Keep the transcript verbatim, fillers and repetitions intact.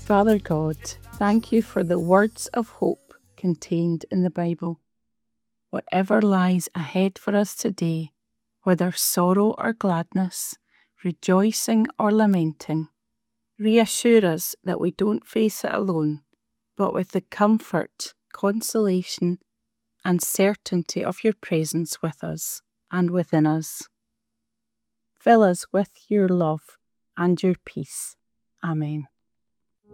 Father God, thank you for the words of hope contained in the Bible. Whatever lies ahead for us today, whether sorrow or gladness, rejoicing or lamenting, reassure us that we don't face it alone, but with the comfort, consolation, and certainty of your presence with us and within us. Fill us with your love and your peace. Amen.